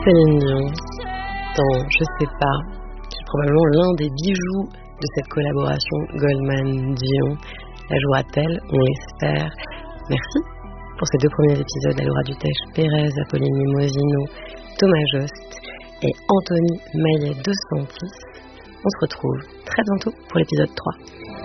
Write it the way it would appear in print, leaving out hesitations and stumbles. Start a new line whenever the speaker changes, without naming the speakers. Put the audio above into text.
Céline Dion, dans Je sais pas, qui est probablement l'un des bijoux de cette collaboration Goldman-Dion. La jouera-t-elle? On l'espère. Merci pour ces 2 premiers épisodes. Laura Dutèche-Pérez, Apolline Limosino, Thomas Jost et Anthony Maillet de Santis. On se retrouve très bientôt pour l'épisode 3.